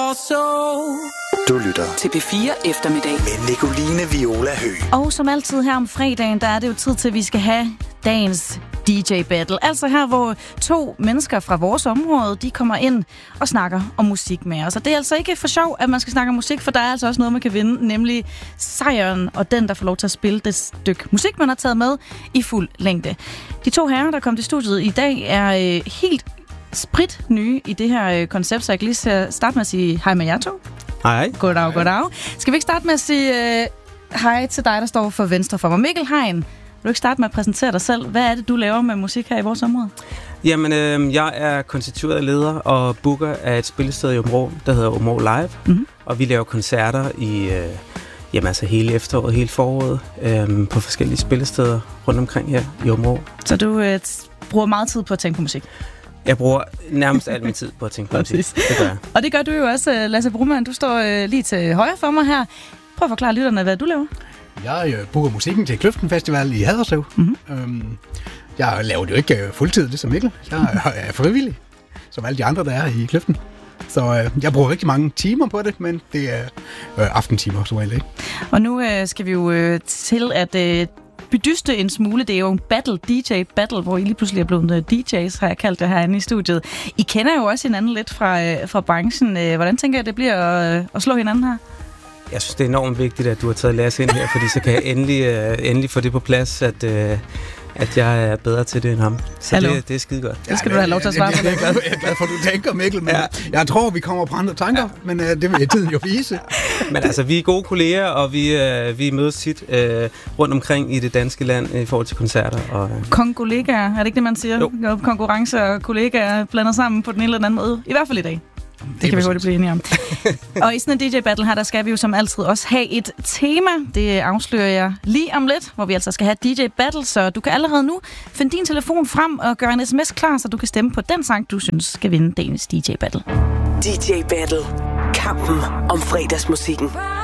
Du lytter til P4 Eftermiddag med Nicoline Viola Høgh. Og som altid her om fredagen, der er det jo tid til, at vi skal have dagens DJ Battle. Altså her, hvor to mennesker fra vores område, de kommer ind og snakker om musik med os. Og det er altså ikke for sjov, at man skal snakke om musik, for der er altså også noget, man kan vinde, nemlig sejren og den, der får lov til at spille det stykke musik, man har taget med i fuld længde. De to herrer, der kom til studiet i dag, er helt sprit nye i det her koncept, så jeg kan lige starte med at sige hej med jer to. Hej. Goddag. Skal vi ikke starte med at sige hej til dig, der står for venstre for mig? Mikkel Hein, vil du ikke starte med at præsentere dig selv? Hvad er det, du laver med musik her i vores område? Jamen, jeg er konstitueret leder og booker af et spillested i Aabenraa, der hedder Aabenraa Live. Mm-hmm. Og vi laver koncerter i hele efteråret, hele foråret, på forskellige spillesteder rundt omkring her i Aabenraa. Så du bruger meget tid på at tænke på musik? Jeg bruger nærmest al min tid på at tænke på musik. Det gør jeg. Og det gør du jo også, Lasse Brumann. Du står lige til højre for mig her. Prøv at forklare lytterne, hvad du laver. Jeg booker musikken til Kløften Festival i Haderslev. Mm-hmm. Jeg laver det jo ikke fuldtid, det som Mikkel. Jeg er frivillig, som alle de andre, der er i Kløften. Så jeg bruger rigtig mange timer på det, men det er aftentimer som regel, ikke? Og nu skal vi jo til at bedyste en smule. Det er jo en battle, DJ battle, hvor I lige pludselig er blevet DJ's, har jeg kaldt det herinde i studiet. I kender jo også hinanden lidt fra branchen. Hvordan tænker jeg, det bliver at slå hinanden her? Jeg synes, det er enormt vigtigt, at du har taget Lasse ind her, fordi så kan jeg endelig få det på plads, at jeg er bedre til det end ham. Så det er skide godt. Det skal du have lov til at svare på. Jeg er glad for, at du tænker, Mikkel, men jeg tror, vi kommer på andre tanker, men det vil tiden jo vise. Men altså, vi er gode kolleger, og vi mødes tit rundt omkring i det danske land i forhold til koncerter. Kongolegaer, er det ikke det, man siger? Jo. Konkurrence og kollegaer blander sammen på den ene eller den anden måde. I hvert fald i dag. Det kan vi hurtigt blive enige om. Og i sådan en DJ-battle her, der skal vi jo som altid også have et tema. Det afslører jeg lige om lidt, hvor vi altså skal have DJ-battle. Så du kan allerede nu finde din telefon frem og gøre en sms klar, så du kan stemme på den sang, du synes skal vinde dagens DJ-battle. DJ Battle. Kampen om fredagsmusikken.